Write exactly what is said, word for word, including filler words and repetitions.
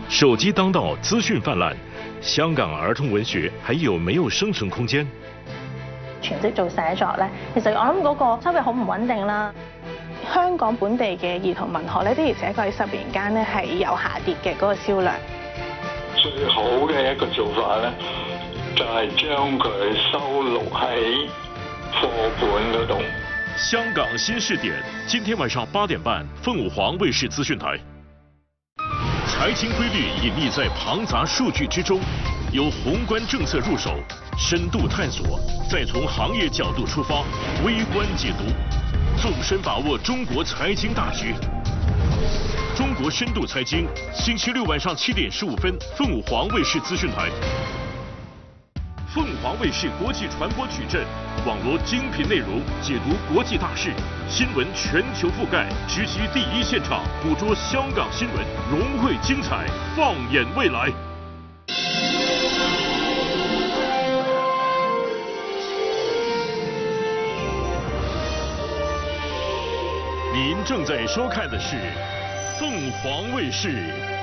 手機當道，資訊泛濫，香港兒童文學還有沒有生存空間？ 全職做寫作咧，其實我諗嗰個收入好唔穩定啦。香港本地嘅兒童文學咧，的而且確喺十年間咧係有下跌嘅嗰個銷量。 最好嘅一個做法咧，就係將佢收錄喺課本嗰度。 香港新視點，今天晚上八點半，鳳舞凰衛視資訊台。財經規律隱匿在龐雜數據之中，由宏觀政策入手，深度探索，再從行業角度出發，微觀解讀，縱深把握中國財經大局。中國深度財經，星期六晚上七點十五分，鳳舞凰衛視資訊台。鳳舞凰衛視國際傳播矩陣，網羅精品內容，解讀國際大事，新聞全球覆蓋，直擊第一現場，捕捉香港新聞，融匯精彩，放眼未來。您正在收看的是鳳凰衛視。